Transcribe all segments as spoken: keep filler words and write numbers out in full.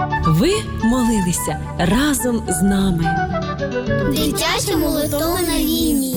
Ви молилися разом з нами. Дитяча молитовна лінія.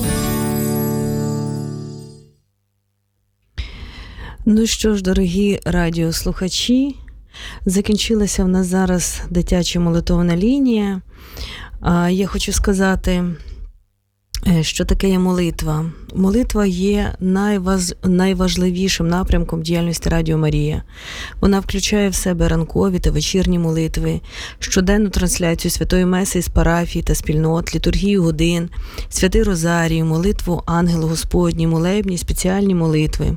Ну що ж, дорогі радіослухачі, закінчилася в нас зараз дитяча молитовна лінія. Я хочу сказати, що таке є молитва. Молитва є найваж... найважливішим напрямком діяльності Радіо Марія. Вона включає в себе ранкові та вечірні молитви, щоденну трансляцію Святої Меси із парафій та спільнот, літургію годин, Святий Розарій, молитву Ангелу Господній, молебні, спеціальні молитви.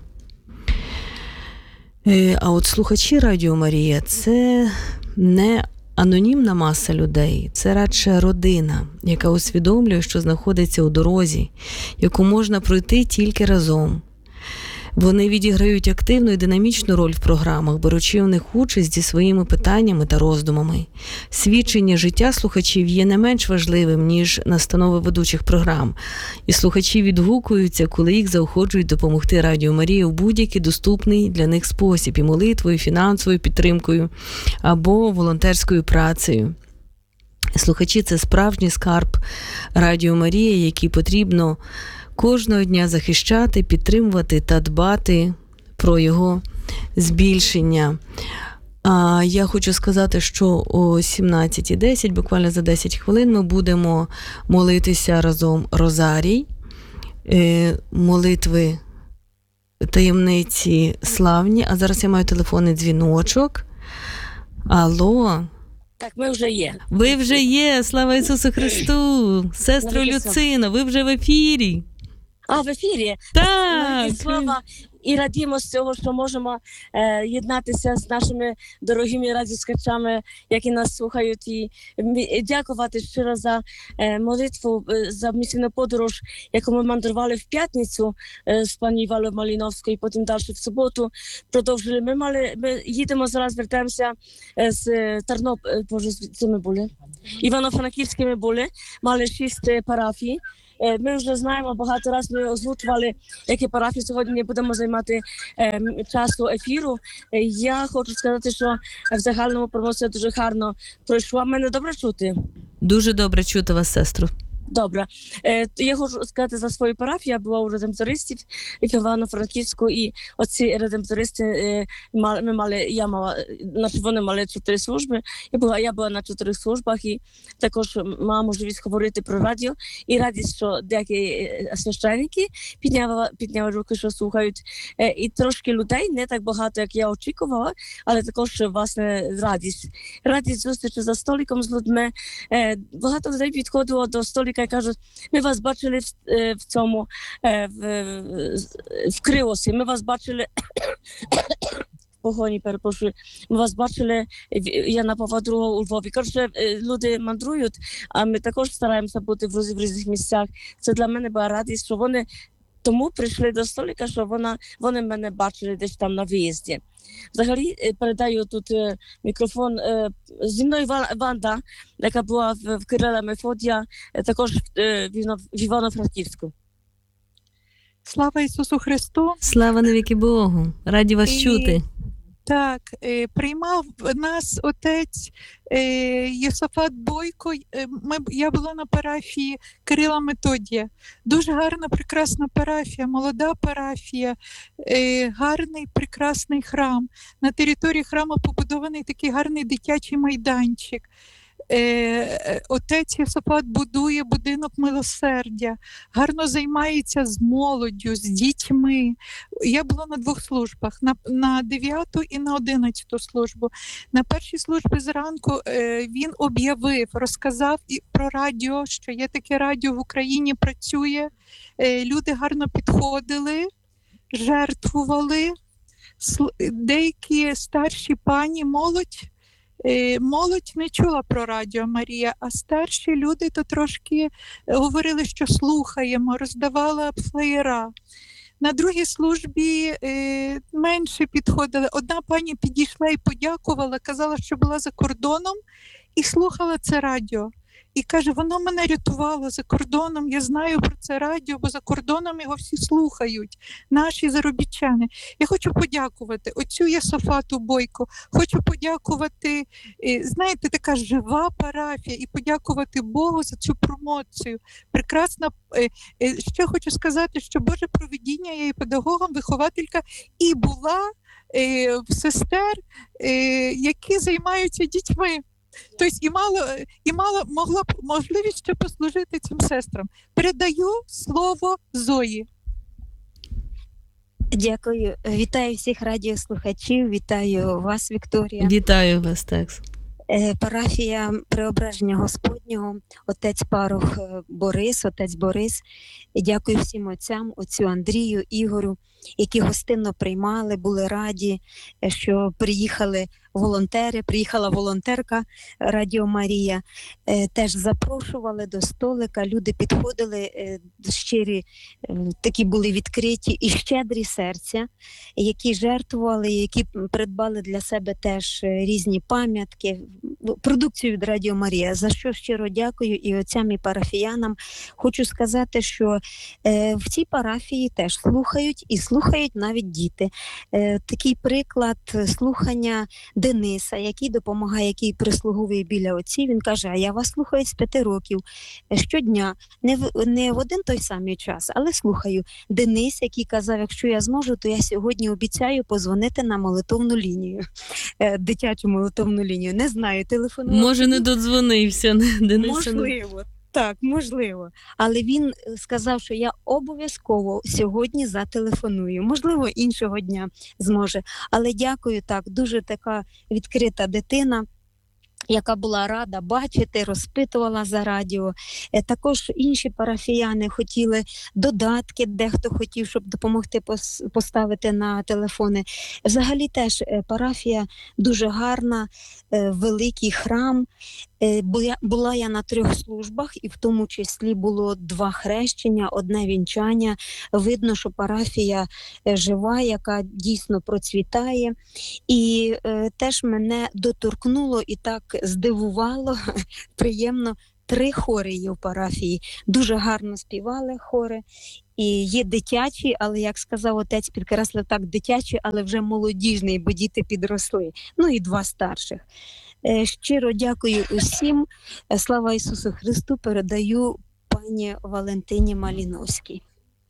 А от слухачі Радіо Марія – це не анонімна маса людей, це радше родина, яка усвідомлює, що знаходиться у дорозі, яку можна пройти тільки разом. Вони відіграють активну і динамічну роль в програмах, беручи в них участь зі своїми питаннями та роздумами. Свідчення життя слухачів є не менш важливим, ніж настанови ведучих програм. І слухачі відгукуються, коли їх заохочують допомогти Радіо Марії у будь-який доступний для них спосіб – і молитвою, і фінансовою підтримкою, або волонтерською працею. Слухачі – це справжній скарб Радіо Марія, який потрібно кожного дня захищати, підтримувати та дбати про його збільшення. А я хочу сказати, що о сімнадцятій десять, буквально за десять хвилин, ми будемо молитися разом Розарій, молитви таємниці славні. А зараз я маю телефонний дзвіночок. Алло. Так, ми вже є. Ви вже є, слава Ісусу Христу! Сестро Люцино, ви вже в ефірі. А, в ефірі? Так. Слава, і радімо з цього, що можемо е, єднатися з нашими дорогими радіослухачами, які нас слухають, і, і дякувати щиро за е, молитву, е, за місійну подорож, яку ми мандрували в п'ятницю е, з пані Валою Маліновською, і потім далі в суботу продовжили. Ми мали, ми їдемо зараз, вертаємося е, з Тарноп, е, боже, з ми були? Івано-Франківськими були, мали шість е, парафій. Ми вже знаємо, багато разів ми озвучували, які парафії сьогодні будемо займати е, часу ефіру. Е, я хочу сказати, що в загальному промоція дуже гарно пройшла. Мене добре чути? Дуже добре чути вас, сестру. Добре. Е, я хочу сказати за свою парафію. Я була у редемптористів в Івано-Франківську, і оці редемптористи, е, мали, ми мали, я мала, значить, вони мали чотири служби. Я була, я була на чотирьох службах, і також мала можливість говорити про радіо. І радість, що деякі священники підняли, підняли руки, що слухають. Е, і трошки людей, не так багато, як я очікувала, але також, власне, радість. Радість зустрічі за столиком з людьми. Е, багато людей підходило до столика і кажуть, ми вас бачили в, в цьому, в, в Криосі, ми вас бачили в Погоні, перепрошую, ми вас бачили, я на Павла другого у Львові. Коротше, люди мандрують, а ми також стараємося бути в різних місцях. Це для мене була радість, що вони тому прийшли до столика, що вона, вони мене бачили десь там на виїзді. Взагалі, передаю тут мікрофон. Зі мною Ванда, яка була в Кирила Мефодія, також в Івано-Франківську. Слава Ісусу Христу! Слава навіки Богу! Раді вас і... чути! Так, приймав нас отець Єсафат Бойко. Ми, я була на парафії Кирила Методія. Дуже гарна, прекрасна парафія, молода парафія, гарний, прекрасний храм. На території храму побудований такий гарний дитячий майданчик. Отець Єсафат будує будинок милосердя, гарно займається з молоддю, з дітьми. Я була на двох службах, на, на дев'яту і на одинадцяту службу. На першій службі зранку е, він об'явив, розказав і про радіо, що є таке радіо в Україні, працює. Е, люди гарно підходили, жертвували. Деякі старші пані, молодь, Молодь не чула про Радіо Марія, а старші люди то трошки говорили, що слухаємо, роздавала флеєра. На другій службі е, менше підходили. Одна пані підійшла і подякувала, казала, що була за кордоном і слухала це радіо. І каже, воно мене рятувало за кордоном, я знаю про це радіо, бо за кордоном його всі слухають, наші заробітчани. Я хочу подякувати оцю Єсафату Бойко, хочу подякувати, знаєте, така жива парафія, і подякувати Богу за цю промоцію. Прекрасна. Ще хочу сказати, що Боже провидіння, я є педагогом, вихователька, і була в сестер, які займаються дітьми. Тобто і мало, і мало могла б можливість ще послужити цим сестрам. Передаю слово Зої. Дякую. Вітаю всіх радіослухачів, вітаю вас, Вікторія. Вітаю вас, Текс. Парафія Преображення Господнього, отець парох Борис, отець Борис. Дякую всім отцям, отцю Андрію, Ігорю, які гостинно приймали, були раді, що приїхали волонтери, приїхала волонтерка Радіо Марія, теж запрошували до столика, люди підходили, щирі, такі були відкриті і щедрі серця, які жертвували, які придбали для себе теж різні пам'ятки, продукцію від Радіо Марія, за що щиро дякую і отцям, і парафіянам. Хочу сказати, що в цій парафії теж слухають, і слухають навіть діти. Такий приклад слухання Дениса, який допомагає, який прислуговує біля отців. Він каже, а я вас слухаю з п'яти років, щодня, не в, не в один той самий час, але слухаю. Денис, який казав, якщо я зможу, то я сьогодні обіцяю позвонити на молитовну лінію, дитячу молитовну лінію. Не знаю, телефонував. Може, не додзвонився, Денис. Можливо. Так, можливо. Але він сказав, що я обов'язково сьогодні зателефоную. Можливо, іншого дня зможе. Але дякую, так, дуже така відкрита дитина, яка була рада бачити, розпитувала за радіо. Також інші парафіяни хотіли додатки, дехто хотів, щоб допомогти поставити на телефони. Взагалі теж парафія дуже гарна, великий храм. Була я на трьох службах, і в тому числі було два хрещення, одне вінчання. Видно, що парафія жива, яка дійсно процвітає. І е, теж мене доторкнуло і так здивувало, приємно, три хори є в парафії. Дуже гарно співали хори. І є дитячі, але, як сказав отець, підкреслив так, дитячі, але вже молодіжний, бо діти підросли. Ну і два старших. Щиро дякую усім. Слава Ісусу Христу, передаю пані Валентині Маліновській.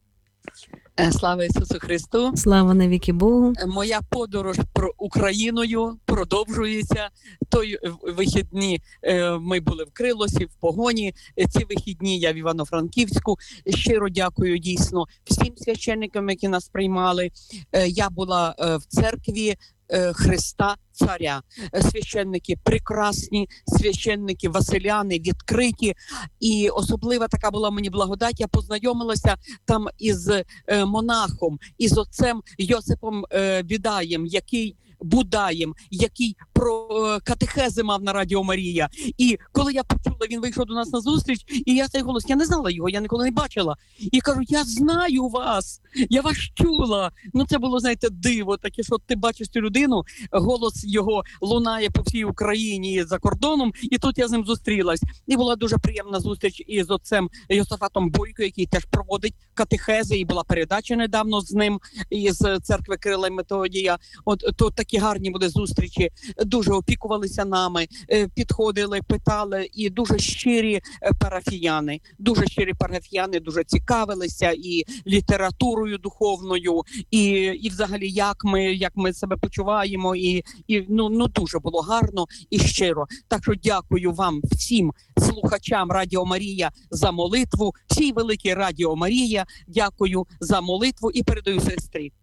Слава Ісусу Христу. Слава навіки Богу. Моя подорож про Україною продовжується. Той вихідні ми були в Крилосі, в Погоні. Ці вихідні я в Івано-Франківську. Щиро дякую дійсно всім священникам, які нас приймали. Я була в церкві Христа Царя. Священники прекрасні, священники василяни, відкриті. І особлива така була мені благодать. Я познайомилася там із монахом, із отцем Йосипом Бідаєм, який Будаєм, який про катехези мав на Радіо Марія. І коли я почула, він вийшов до нас на зустріч, і я цей голос, я не знала його, я ніколи не бачила. І кажу, я знаю вас, я вас чула. Ну це було, знаєте, диво таке, що ти бачиш цю людину, голос його лунає по всій Україні за кордоном, і тут я з ним зустрілась. І була дуже приємна зустріч із отцем Йосафатом Бойко, який теж проводить катехези, і була передача недавно з ним, із церкви Кирила і Методія. От тут такі гарні були зустрічі, дуже опікувалися нами, підходили, питали, і дуже щирі парафіяни, дуже щирі парафіяни, дуже цікавилися і літературою духовною, і, і взагалі як ми, як ми себе почуваємо, і, і ну, ну дуже було гарно і щиро. Так що дякую вам всім слухачам Радіо Марія за молитву, всій великій Радіо Марія, дякую за молитву і передаю сестрі.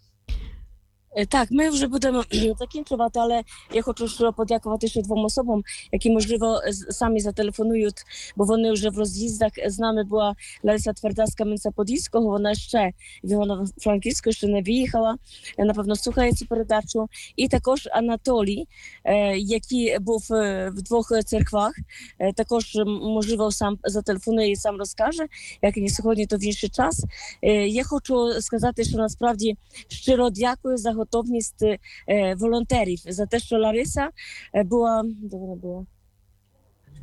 Так, ми вже будемо закінчувати, але я хочу ще подякувати ще двом особам, які, можливо, самі зателефонують, бо вони вже в роз'їздах. З нами була Лариса Тверда з Кам'янця-Подільського, вона ще в Івано-Франківську ще не виїхала, напевно, слухає цю передачу. І також Анатолій, який був в двох церквах, також, можливо, сам зателефонує і сам розкаже, як і сьогодні, то в інший час. Я хочу сказати, що насправді щиро дякую за готовність е, волонтерів, за те, що Лариса була, де вона була?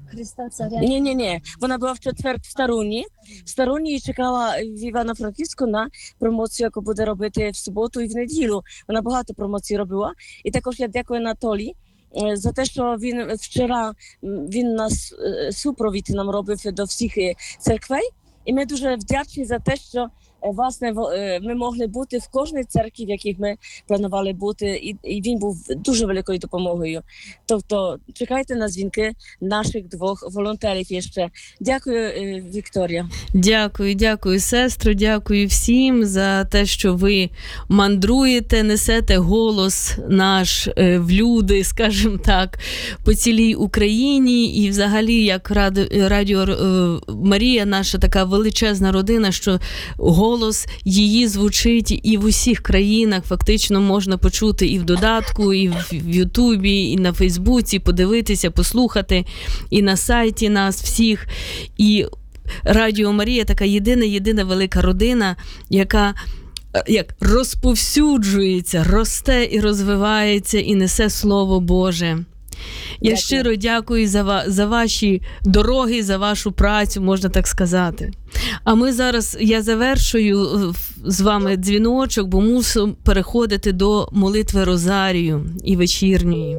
Христа Царя. Ні, ні, ні. Вона була в четвер в Старуні. В Старуні і чекала в Івано-Франківську на промоцію, яку буде робити в суботу і в неділю. Вона багато промоцій робила. І також я дякую Анатолі е, за те, що він вчора м, він нас е, супровід нам робив до всіх е, церквей. І ми дуже вдячні за те, що е, власне в- е, ми могли бути в кожній церкві, в яких ми планували бути, і, і він був дуже великою допомогою. Тобто чекайте на дзвінки наших двох волонтерів ще. Дякую, е, Вікторія. Дякую, дякую, сестру, дякую всім за те, що ви мандруєте, несете голос наш е, в люди, скажімо так, по цілій Україні. І взагалі, як Ради- Радіо е, Марія, наша така величезна родина, що голос її звучить і в усіх країнах, фактично можна почути і в додатку, і в в Ютубі, і на Фейсбуці, подивитися, послухати, і на сайті нас всіх. І Радіо Марія така єдина, єдина велика родина, яка е, як розповсюджується, росте і розвивається, і несе Слово Боже. Я Дякую. щиро дякую за, ва- за ваші дороги, за вашу працю, можна так сказати. А ми зараз, я завершую е, в- з вами дзвіночок, бо мушу переходити до молитви Розарію і вечірньої.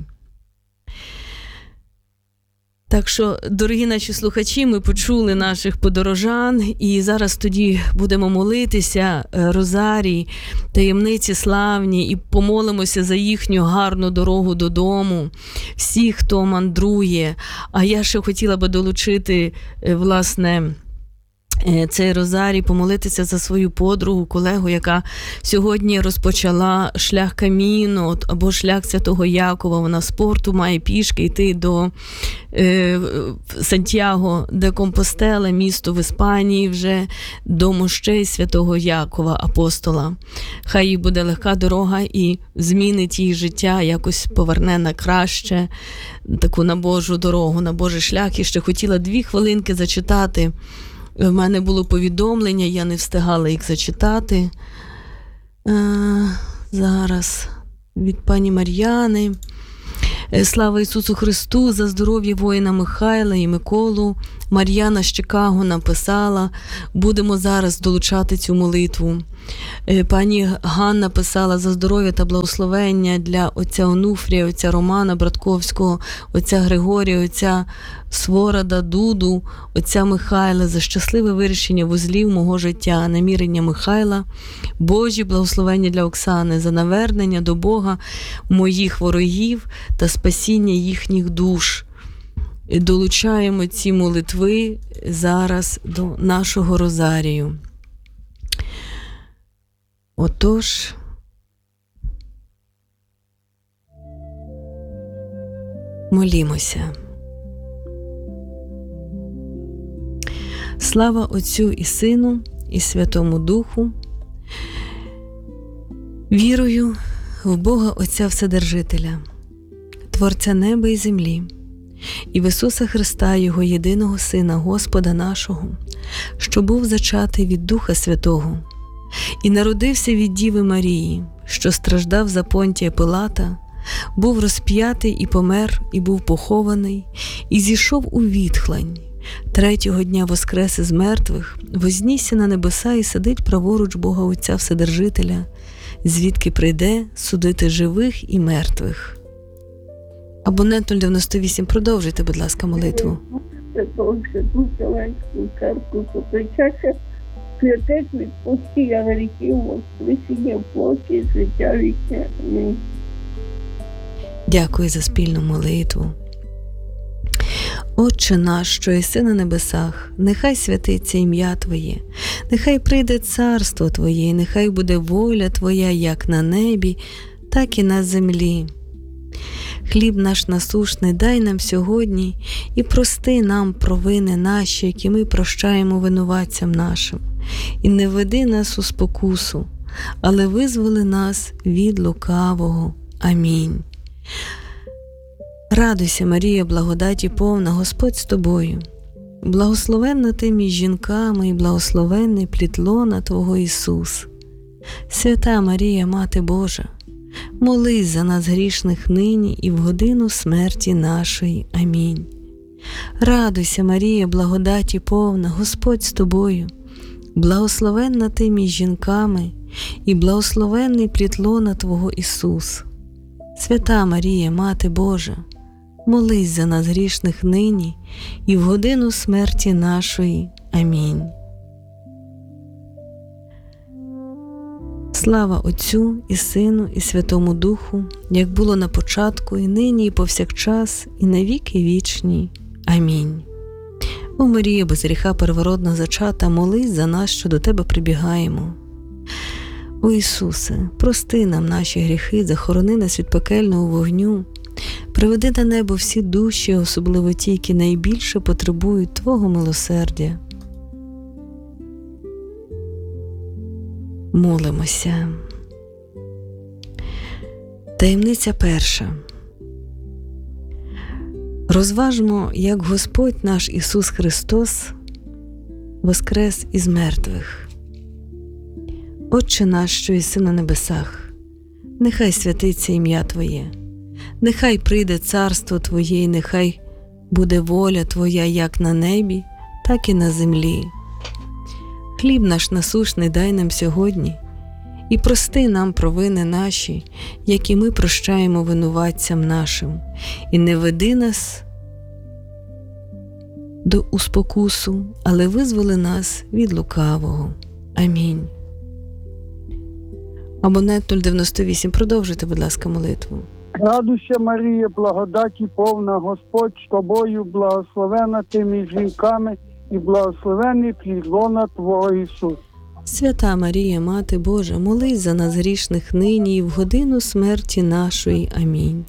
Так що, дорогі наші слухачі, ми почули наших подорожан, і зараз тоді будемо молитися е, Розарій, таємниці славні, і помолимося за їхню гарну дорогу додому, всі, хто мандрує. А я ще хотіла би долучити, е, власне, е, цей Розарій, помолитися за свою подругу, колегу, яка сьогодні розпочала шлях Каміно, от, або шлях Святого Якова. Вона спорту має пішки йти до е, Сантьяго де Компостела, місто в Іспанії, вже до мощей Святого Якова, апостола. Хай їй буде легка дорога і змінить її життя, якось поверне на краще, таку на Божу дорогу, на Божий шлях. І ще хотіла дві хвилинки зачитати. В мене було повідомлення, я не встигала їх зачитати. Е, зараз від пані Мар'яни. Е, Слава Ісусу Христу, за здоров'я воїна Михайла і Миколу. Мар'яна з Чикаго написала, будемо зараз долучати цю молитву. Е, Пані Ганна писала за здоров'я та благословення для отця Онуфрія, отця Романа Братковського, отця Григорія, отця Сворода, Дуду, отця Михайла, за щасливе вирішення вузлів мого життя, намірення Михайла, Божі благословення для Оксани, за навернення до Бога моїх ворогів та спасіння їхніх душ. І долучаємо ці молитви зараз до нашого Розарію. Отож, молімося. Слава Отцю і Сину, і Святому Духу. Вірую в Бога Отця Вседержителя, Творця неба і землі, і в Ісуса Христа, Його єдиного Сина, Господа нашого, що був зачатий від Духа Святого, і народився від Діви Марії, що страждав за Понтія Пилата, був розп'ятий і помер, і був похований, і зійшов у відхлань. Третього дня воскрес із мертвих, вознісся на небеса і сидить праворуч Бога Отця Вседержителя, звідки прийде судити живих і мертвих. Абонент нуль дев'яносто вісім, продовжуйте, будь ласка, молитву. Святого Вселенську церкву, попричастя святих відпустія гріхів, воскресіння плоті, життя вічне. Амінь. Дякую за спільну молитву. Отче наш, що єси на небесах, нехай святиться ім'я Твоє, нехай прийде царство Твоє, і нехай буде воля Твоя як на небі, так і на землі. Хліб наш насушний дай нам сьогодні і прости нам провини наші, які ми прощаємо винуватцям нашим. І не веди нас у спокусу, але визволи нас від лукавого. Амінь. Радуйся, Марія, благодаті повна, Господь з тобою. Благословенна ти між жінками, і благословенний плід лона Твого Ісус. Свята Марія, Мати Божа, молись за нас грішних нині і в годину смерті нашої. Амінь. Радуйся, Марія, благодаті повна, Господь з тобою, благословенна ти між жінками, і благословенний плід лона Твого Ісус. Свята Марія, Мати Божа, молись за нас грішних нині і в годину смерті нашої. Амінь. Слава Отцю і Сину і Святому Духу, як було на початку, і нині, і повсякчас, і на віки вічні. Амінь. О Марія, без гріха первородна зачата, молись за нас, що до Тебе прибігаємо. О Ісусе, прости нам наші гріхи, захорони нас від пекельного вогню, приведи на небо всі душі, особливо ті, які найбільше потребують Твого милосердя. Молимося. Таємниця перша. Розважмо, як Господь наш Ісус Христос воскрес із мертвих. Отче наш, що єси на небесах, нехай святиться ім'я Твоє, нехай прийде царство Твоє, і нехай буде воля Твоя як на небі, так і на землі. Хліб наш насущний дай нам сьогодні, і прости нам провини наші, які ми прощаємо винуватцям нашим, і не веди нас до успокусу, але визволи нас від лукавого. Амінь. Абонент нуль дев'яносто вісім, продовжуйте, будь ласка, молитву. Радуйся, Марія, благодаті повна, Господь з тобою, благословена ти між жінками, і благословений плід лона Твого Ісус. Свята Марія, Мати Божа, молись за нас грішних нині і в годину смерті нашої. Амінь.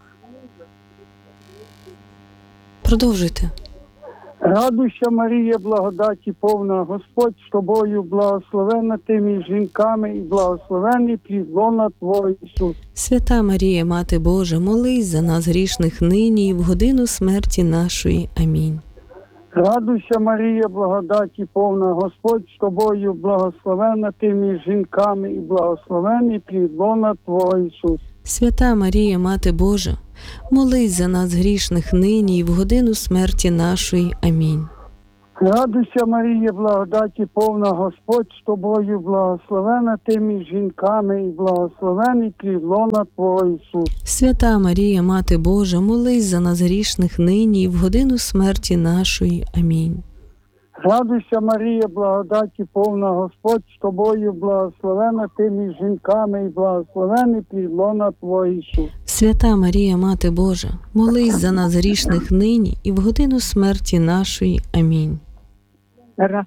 Продовжуйте. Радуйся, Марія, благодаті повна, Господь з тобою, благословена ти між жінками, і благословений плід лона Твого Ісус. Свята Марія, Мати Божа, молись за нас грішних нині і в годину смерті нашої. Амінь. Радуйся, Марія, благодаті повна, Господь з тобою, благословена ти між жінками, і благословений плід лона Твого Ісус. Свята Марія, Мати Божа, молись за нас грішних нині і в годину смерті нашої. Амінь. Радуйся, Марія, благодаті повна, Господь з тобою, благословена ти між жінками, і благословений плід лона Твого Ісус. Свята Марія, Мати Божа, молись за нас грішних нині і в годину смерті нашої. Амінь. Радуйся, Марія, благодаті повна, Господь з тобою, благословена ти між жінками, і благословений плід лона Твого Ісус. Свята Марія, Мати Божа, молись за нас грішних нині і в годину смерті нашої. Амінь. Ра-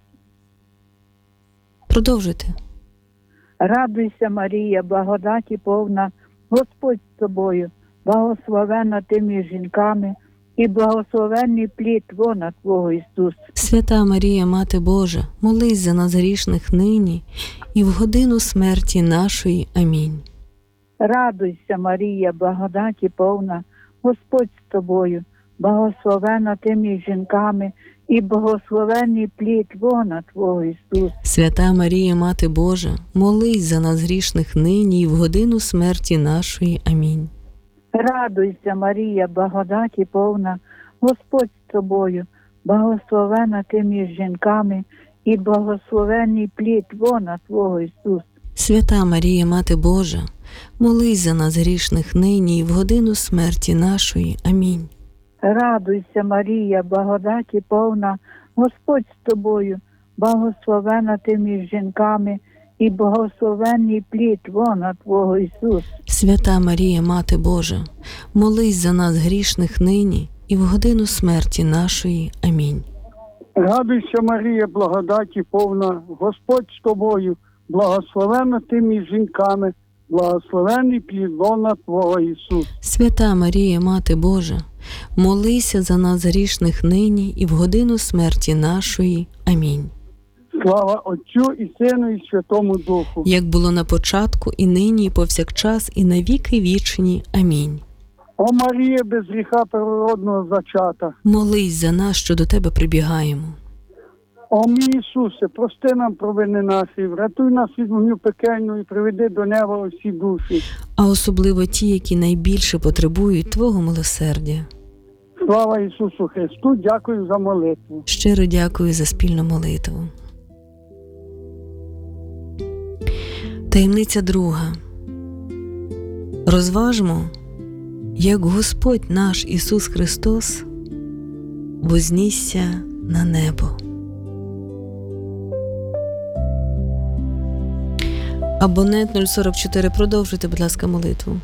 Продовжуйте. Радуйся, Марія, благодаті повна, Господь з тобою, благословена ти між жінками, і благословенний плід лона Твого Ісус. Свята Марія, Мати Божа, молись за нас грішних нині і в годину смерті нашої. Амінь. Радуйся, Марія, благодаті повна, Господь з тобою, благословена ти між жінками, і благословенний плід лона Твого Ісус. Свята Марія, Мати Божа, молись за нас грішних нині і в годину смерті нашої. Амінь. Радуйся, Марія, благодаті повна, Господь з тобою, благословена ти між жінками, і благословенний плід лона Твого Ісус. Свята Марія, Мати Божа, молись за нас грішних нині і в годину смерті нашої. Амінь. Радуйся, Марія, благодаті повна, Господь з тобою, благословена ти між жінками, і благословенний плід лона Твого Ісус. Свята Марія, Мати Божа, молись за нас грішних нині і в годину смерті нашої. Амінь. Радуйся, Марія, благодаті повна, Господь з тобою, благословена ти між жінками, благословений плід лона Твого Ісус. Свята Марія, Мати Божа, молися за нас грішних нині і в годину смерті нашої. Амінь. Слава Отцю і Сину і Святому Духу. Як було на початку, і нині, і повсякчас, і на віки вічні. Амінь. О Марія, без гріха первородного зачата. Молись за нас, що до Тебе прибігаємо. О мій Ісусе, прости нам провини наші, врятуй нас від вогню пекельного і приведи до неба усі душі. А особливо ті, які найбільше потребують Твого милосердя. Слава Ісусу Христу, дякую за молитву. Щиро дякую за спільну молитву. Таємниця друга. Розважмо, як Господь наш Ісус Христос вознісся на небо. Абонент нуль сорок чотири, продовжуйте, будь ласка, молитву.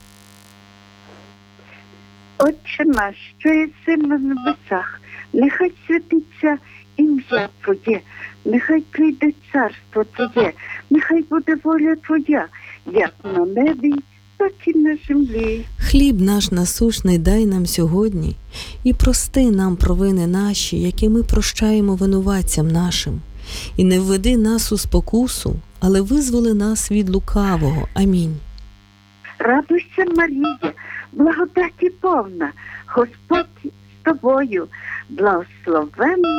Отче наш, що єси на небесах, нехай святиться ім'я Твоє, нехай прийде царство Твоє, нехай буде воля Твоя, як на небі, так і на землі. Хліб наш насущний дай нам сьогодні, і прости нам провини наші, які ми прощаємо винуватцям нашим. І не введи нас у спокусу, але визволи нас від лукавого. Амінь. Радуйся, Марія, благодаті повна, Господь з тобою, благословенна,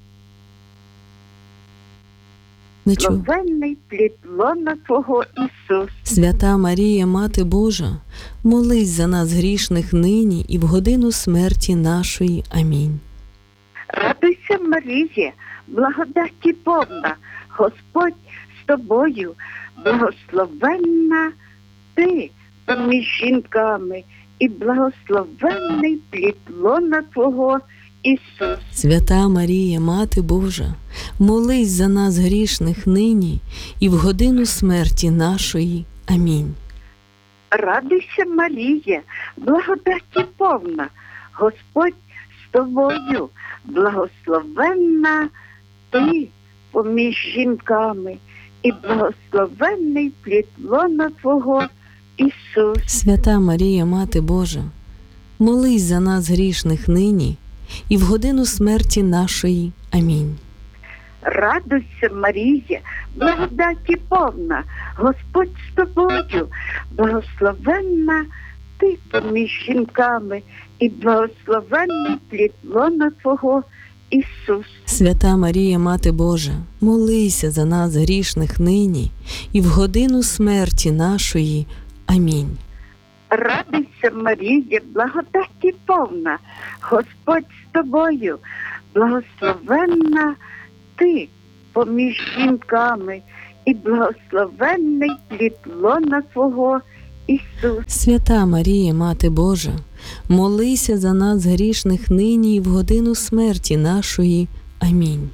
Не чую. благословенний плід лона Твого Ісус. Свята Марія, Мати Божа, молись за нас грішних нині і в годину смерті нашої. Амінь. Радуйся, Марія, благодаті повна, Господь з тобою, благословенна ти поміж жінками, і благословенний плід лона Твого Ісус. Свята Марія, Мати Божа, молись за нас грішних нині і в годину смерті нашої. Амінь. Радуйся, Марія, благодаті повна, Господь з тобою, благословенна ти поміж жінками, і благословенний плід лона Твого Ісус. Свята Марія, Мати Божа, молись за нас грішних нині і в годину смерті нашої. Амінь. Радуйся, Марія, благодаті повна, Господь з тобою, благословенна ти поміж жінками, і благословенний плід лона Твого Ісус. Свята Марія, Мати Божа, молися за нас грішних нині і в годину смерті нашої. Амінь. Радуйся, Марія, благодаті повна, Господь з тобою, благословенна ти поміж жінками, і благословенний плід лона Твого Ісус. Свята Марія, Мати Божа, молися за нас грішних нині і в годину смерті нашої. Амінь.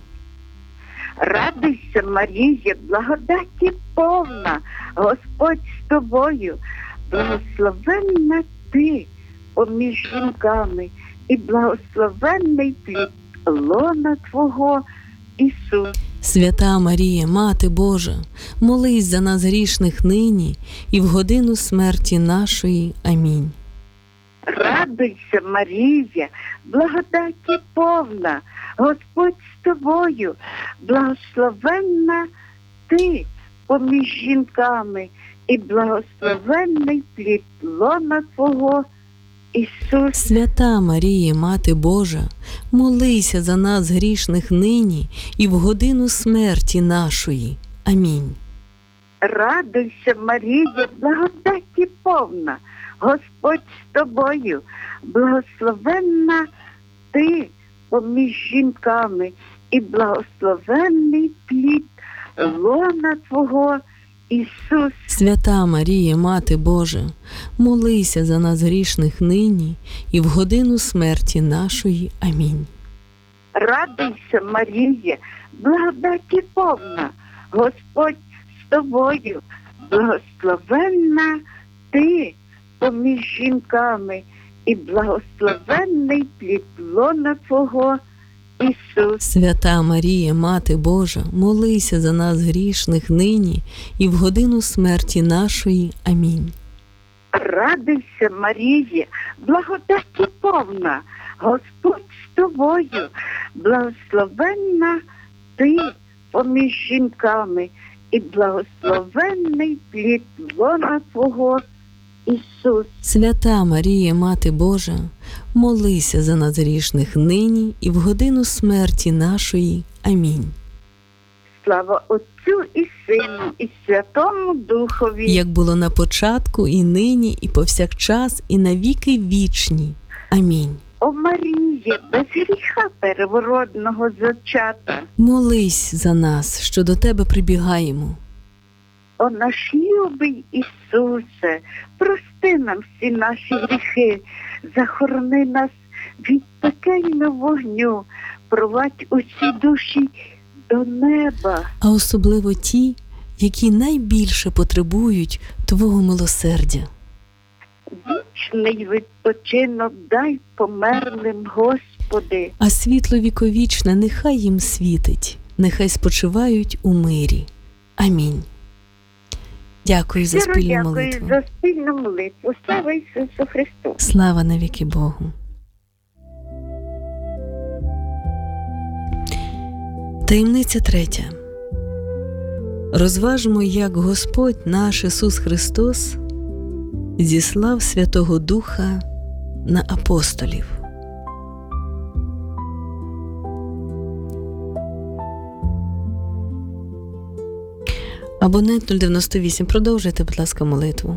Радуйся, Марія, благодаті повна, Господь з тобою, благословенна ти поміж жінками, і благословенний плід лона Твого Ісус. Свята Марія, Мати Божа, молись за нас грішних нині і в годину смерті нашої. Амінь. Радуйся, Марія, благодаті повна, Господь з тобою, благословенна ти поміж жінками, і благословенний плід лона Твого Ісус. Свята Марія, Мати Божа, молися за нас грішних нині і в годину смерті нашої. Амінь. Радуйся, Марія, благодаті повна, Господь з тобою, благословенна ти поміж жінками, і благословенний плід лона Твого Ісус. Свята Марія, Мати Божа, молися за нас грішних нині і в годину смерті нашої. Амінь. Радуйся, Марія, благодаті повна, Господь з тобою, благословенна ти поміж жінками, і благословенний плід лона Твого Ісус. Свята Марія, Мати Божа, молися за нас грішних нині і в годину смерті нашої. Амінь. Радуйся, Марія, благодаті повна, Господь з тобою, благословенна ти поміж жінками, і благословенний плід лона Твого Ісус. Свята Марія, Мати Божа, молися за нас грішних нині і в годину смерті нашої. Амінь. Слава Отцю і Сину, і Святому Духові. Як було на початку, і нині, і повсякчас, і на віки вічні. Амінь. О О Маріє, без гріха первородного зачата. Молись за нас, що до тебе прибігаємо. О наш любий Ісусе, прости нам всі наші гріхи, захорони нас від пекельного вогню, провадь усі душі до неба. А особливо ті, які найбільше потребують Твого милосердя. Вічний відпочинок дай померлим, Господи. А світло віковічне нехай їм світить, нехай спочивають у мирі. Амінь. Дякую за Щиро спільну дякую молитву. за спільну молитву. Слава Ісусу Христу! Слава навіки Богу. Таємниця третя. Розважмо, як Господь наш Ісус Христос зіслав Святого Духа на апостолів. Абонент нуль дев'яносто вісім. Продовжуйте, будь ласка, молитву.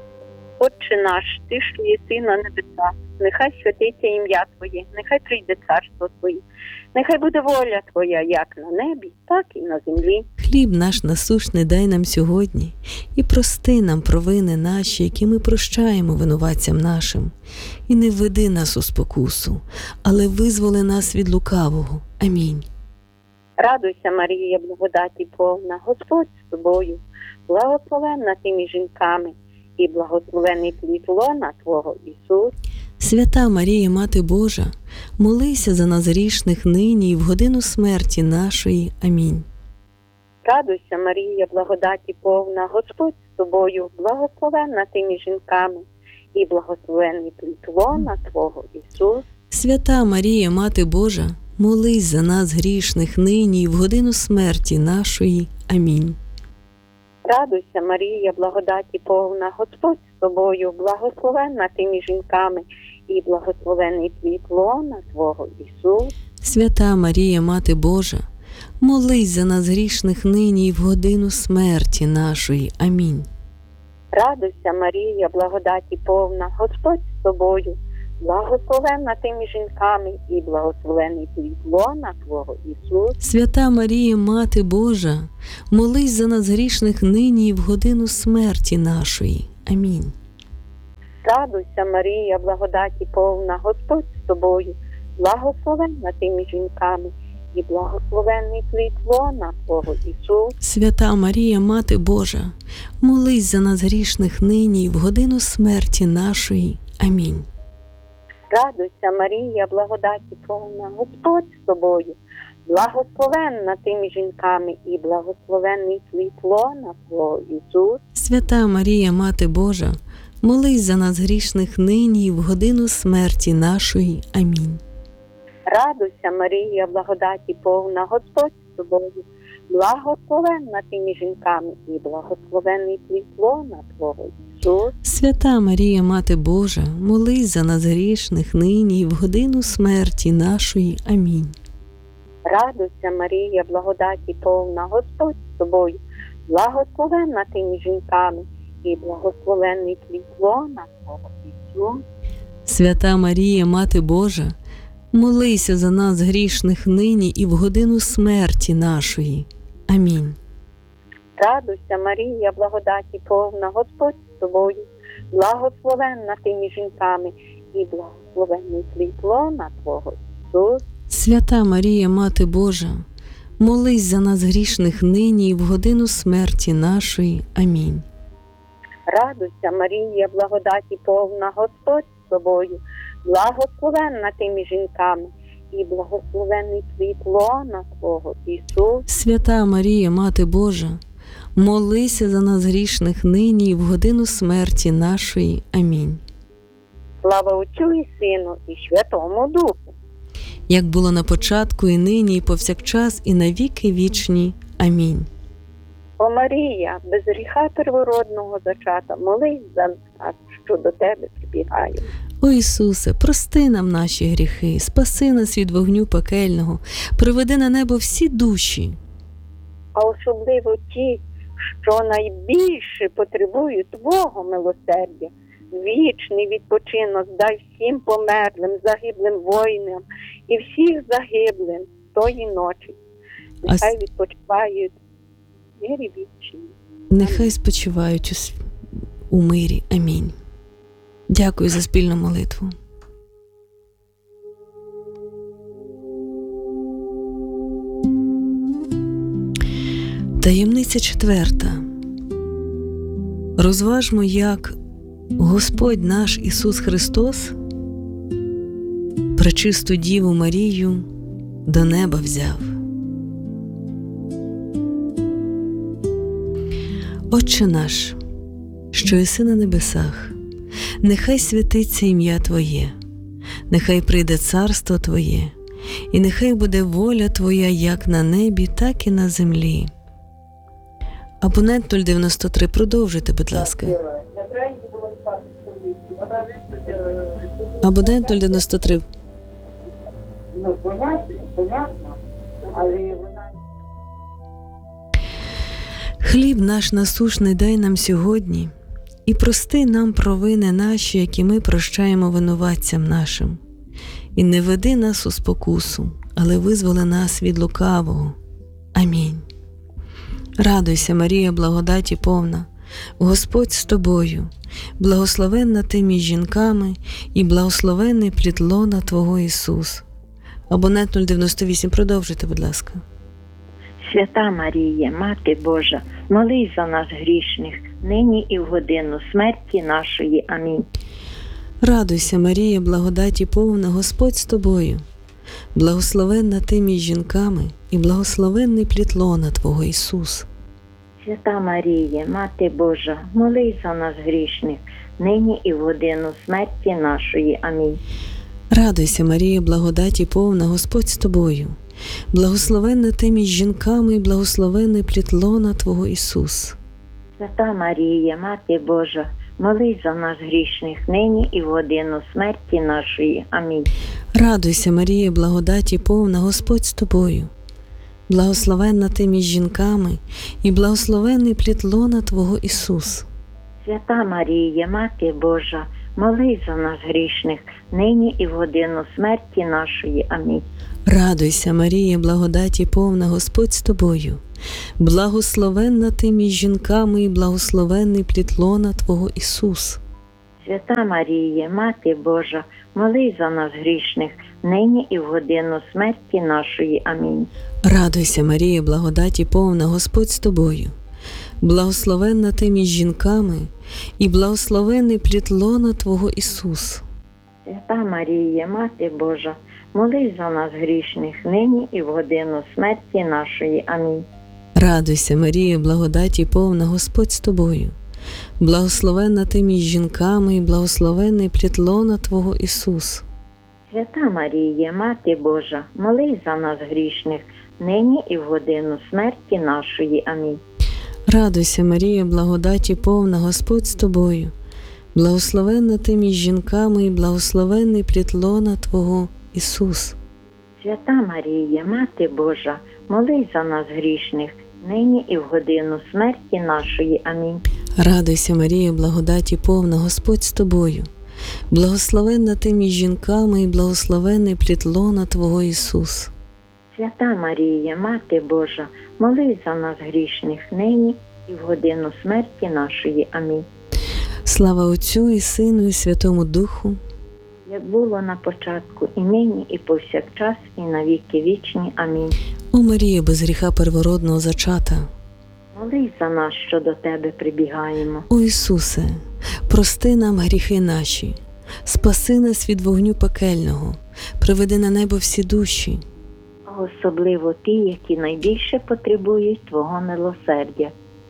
Отче наш, ти що єси на небесах, нехай святиться ім'я Твоє, нехай прийде царство Твоє, нехай буде воля Твоя, як на небі, так і на землі. Хліб наш насущний дай нам сьогодні, і прости нам провини наші, які ми прощаємо винуватцям нашим. І не введи нас у спокусу, але визволи нас від лукавого. Амінь. Радуйся, Марія, благодаті повна, Господь з тобою, благословенна ти між жінками, і благословений плід лона Твого, Ісус. Свята Марія, Мати Божа, молися за нас грішних нині і в годину смерті нашої. Амінь. Радуйся, Марія, благодаті повна, Господь з тобою, благословенна ти між жінками, і благословений плід лона Твого, Ісус. Свята Марія, Мати Божа, молись за нас грішних нині і в годину смерті нашої. Амінь. Радуйся, Марія, благодаті повна, Господь з тобою, благословенна ти між жінками, і благословений плід лона Твого, Ісус. Свята Марія, Мати Божа, молись за нас грішних нині і в годину смерті нашої. Амінь. Радуйся, Марія, благодаті повна, Господь з тобою, благословенна ти між жінками, і благословений плід лона Твого, Ісус. Свята Марія, Мати Божа, молись за нас грішних нині і в годину смерті нашої. Амінь. Радуйся, Марія, благодаті повна, Господь з тобою, благословенна ти між жінками, і благословенний плід лона Твого, Ісус. Свята Марія, Мати Божа, молись за нас грішних нині і в годину смерті нашої. Амінь. Радуйся, Марія, благодаті повна, Господь з тобою, благословенна ти між жінками, і благословенний плід лона Твого, Ісус. Свята Марія, Мати Божа, молись за нас грішних нині і в годину смерті нашої. Амінь. Радуйся, Марія, благодаті повна, Господь з тобою, благословенна ти між жінками, і благословенний плід лона Твого, Ісус. Свята Марія, Мати Божа, молись за нас грішних нині і в годину смерті нашої. Амінь. Радуйся, Марія, благодаті повна, Господь з тобою, благословенна ти між жінками, і благословенний плід лона Твого, Ісус. Свята Марія, Мати Божа, молися за нас грішних нині і в годину смерті нашої. Амінь. Радуйся, Марія, благодаті повна, Господь з тобою, благословенна ти між жінками, і благословенний плід лона Твого, Ісус. Свята Марія, Мати Божа, молись за нас грішних нині і в годину смерті нашої. Амінь. Радуйся, Марія, благодаті повна, Господь з тобою, благословенна ти між жінками, і благословенний плід лона Твого, Ісус. Свята Марія, Мати Божа, молися за нас грішних нині і в годину смерті нашої. Амінь. Слава Отцю і Сину, і Святому Духу. Як було на початку, і нині, і повсякчас, і на віки вічні. Амінь. О Марія, без гріха первородного зачата, молись за нас, що до Тебе прибігаємо. О Ісусе, прости нам наші гріхи, спаси нас від вогню пекельного, приведи на небо всі душі. А особливо ті, що найбільше потребують Твого милосердя, вічний відпочинок дай всім померлим, загиблим воїнам і всіх загиблим тої ночі. Нехай відпочивають в мирі вічні. Нехай спочивають у, с- у мирі. Амінь. Дякую за спільну молитву. Таємниця четверта. Розважмо, як Господь наш Ісус Христос пречисту Діву Марію до неба взяв. Отче наш, що єси на небесах, нехай святиться ім'я Твоє, нехай прийде царство Твоє, і нехай буде воля Твоя як на небі, так і на землі. Абонент нуль дев'яносто три, продовжуйте, будь ласка. Абонент нуль дев'яносто три. Ну, понятно, понятно, але вона... Хліб наш насушний дай нам сьогодні, і прости нам провини наші, які ми прощаємо винуватцям нашим. І не веди нас у спокусу, але визволи нас від лукавого. Амінь. Радуйся, Марія, благодаті повна, Господь з тобою, благословенна ти між жінками, і благословенний плід лона Твого Ісус. Абонент нуль дев'яносто вісім, продовжуйте, будь ласка. Свята Марія, Мати Божа, молись за нас грішних, нині і в годину смерті нашої. Амінь. Радуйся, Марія, благодаті повна, Господь з тобою, благословенна ти між жінками, і благословенний плід лона Твого Ісус. Свята Марія, Мати Божа, молись за нас грішних, нині і в годину смерті нашої. Амінь. Радуйся, Марія, благодаті повна, Господь з тобою, благословенна ти між жінками, і благословенний плід лона Твого Ісус. Свята Марія, Мати Божа, молись за нас грішних, нині і в годину смерті нашої. Амінь. Радуйся, Марія, благодаті повна, Господь з тобою, благословенна ти між жінками, і благословенний плід лона Твого Ісус. Свята Марія, Мати Божа, молись за нас грішних, нині і в годину смерті нашої. Амінь. Радуйся, Марія, благодаті повна, Господь з тобою, благословенна ти між жінками, і благословенний плід лона Твого Ісус. Свята Марія, Мати Божа, молись за нас грішних, нині і в годину смерті нашої. Амінь. Радуйся, Марія, благодаті повна, Господь з тобою, благословенна ти між жінками, і благословенний плід лона Твого Ісус. Свята Марія, Мати Божа, молись за нас грішних, нині і в годину смерті нашої. Амінь. Радуйся, Марія, благодаті повна, Господь з тобою, благословенна ти між жінками, і благословенний плід лона Твого Ісус. Свята Марія, Мати Божа, молись за нас грішних, нині і в годину смерті нашої. Амінь. Радуйся, Марія, благодаті повна, Господь з тобою, благословенна ти між жінками, і благословенний плід лона Твого Ісус. Свята Марія, Мати Божа, молись за нас грішних, нині і в годину смерті нашої. Амінь. Радуйся, Марія, благодаті повна, Господь з тобою, благословенна ти між жінками, і благословенний плід лона Твого Ісус. Свята Марія, Мати Божа, молись за нас грішних, нині і в годину смерті нашої. Амінь. Слава Отцю і Сину, і Святому Духу, як було на початку, і нині, і повсякчас, і на віки вічні. Амінь. О Марія, без гріха первородного зачата, молись за нас, що до Тебе прибігаємо. О Ісусе, прости нам гріхи наші, спаси нас від вогню пекельного, приведи на небо всі душі, А особливо ті, які найбільше потребують Твого милосердя.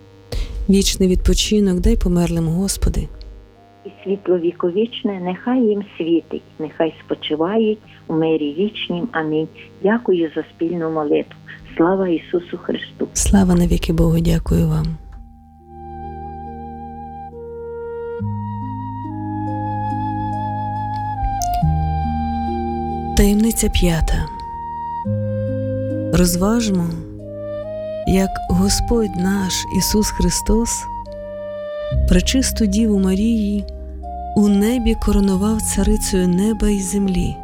вічний відпочинок дай померлим, Господи. І світло віковічне нехай їм світить, нехай спочивають у мирі вічнім. Амінь. Дякую за спільну молитву. Слава Ісусу Христу! Слава навіки Богу, дякую вам. Таємниця п'ята. Розважмо, як Господь наш Ісус Христос пречисту Діву Марії у небі коронував царицею неба і землі.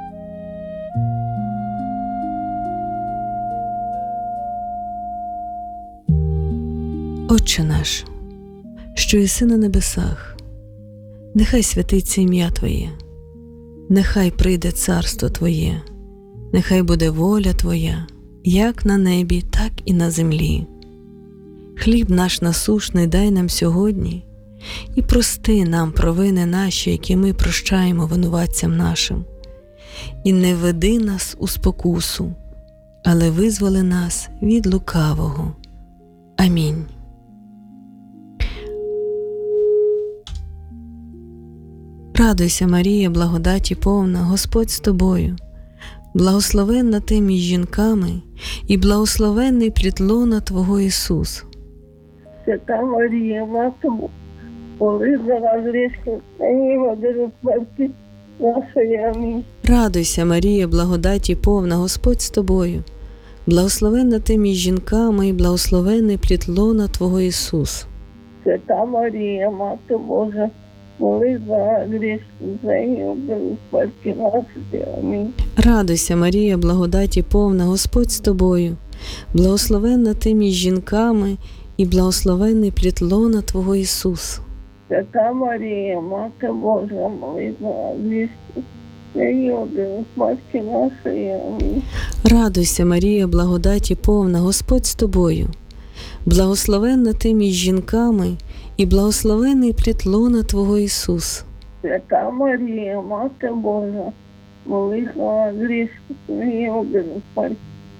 Отче наш, що єси на небесах, нехай святиться ім'я Твоє, нехай прийде царство Твоє, нехай буде воля Твоя, як на небі, так і на землі. Хліб наш насушний дай нам сьогодні, і прости нам провини наші, які ми прощаємо винуватцям нашим. І не веди нас у спокусу, але визволи нас від лукавого. Амінь. Радуйся, Марія, благодаті повна, Господь з тобою. Благословенна ти між жінками, і благословенний плід лона Твого Ісус. Свята Марія, Мати Божа, моли за нас грішних, нині і в годину смерті нашої. Амінь. Радуйся, Марія, благодаті повна, Господь з тобою. Благословенна ти між жінками, і благословенний плід лона Твого Ісус. Свята Марія, Мати Божа, моли за нас грішних, нині і в годину смерті нашої. Амінь. Радуйся, Марія, благодаті повна, Господь з тобою. Благословенна ти між жінками, і благословенний плід лона Твого Ісус. Свята Марія, Мати Божа, моли за нас грішних, нині і в годину смерті нашої. Амінь. Радуйся, Марія, благодаті повна, Господь з тобою. Благословенна ти між жінками, і благословенний плід лона Твого Ісус. Свята Марія, Мати Божа, моли за нас грішних, нині і в годину смерті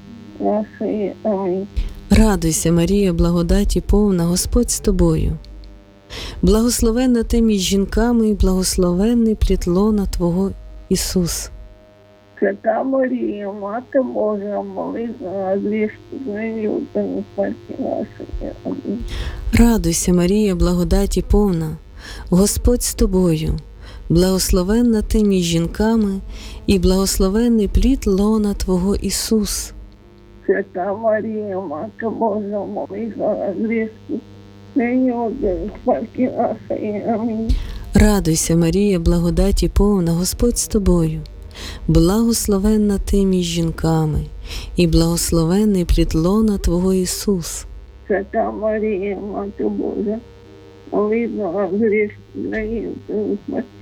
нашої. Амінь. Радуйся, Марія, благодаті повна, Господь з тобою. Благословенна ти між жінками, і благословенний плід лона Твого Ісус. Свята Марія, Мати Божа, моли за нас грішних, нині і в годину смерті нашої. Амінь. Радуйся, Марія, благодаті повна, Господь з тобою. Благословенна ти між жінками, і благословенний плід лона Твого Ісус. Свята Марія, Мати Божа, моли за нас грішних, нині і в годину смерті нашої. Амінь. Радуйся, Марія, благодаті повна, Господь з тобою. Благословенна ти між жінками, і благословенний плід лона Твого Ісус. Свята Марія, Мати Божа, моли за нас грішних, нині і в годину смерті